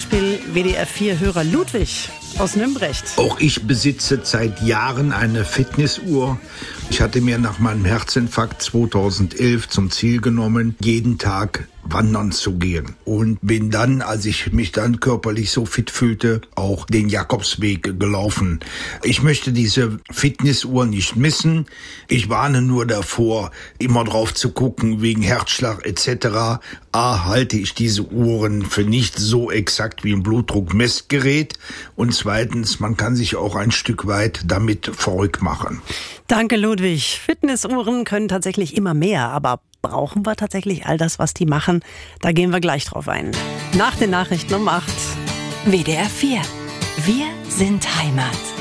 Beispiel WDR-4-Hörer Ludwig aus Nümbrecht. Auch ich besitze seit Jahren eine Fitnessuhr. Ich hatte mir nach meinem Herzinfarkt 2011 zum Ziel genommen, jeden Tag wandern zu gehen. Und bin dann, als ich mich dann körperlich so fit fühlte, auch den Jakobsweg gelaufen. Ich möchte diese Fitnessuhr nicht missen. Ich warne nur davor, immer drauf zu gucken, wegen Herzschlag etc. Halte ich diese Uhren für nicht so exakt wie ein Blutdruckmessgerät. Und zweitens, man kann sich auch ein Stück weit damit verrückt machen. Danke, Ludwig. Fitnessuhren können tatsächlich immer mehr, aber brauchen wir tatsächlich all das, was die machen? Da gehen wir gleich drauf ein. Nach den Nachrichten um 8. WDR 4. Wir sind Heimat.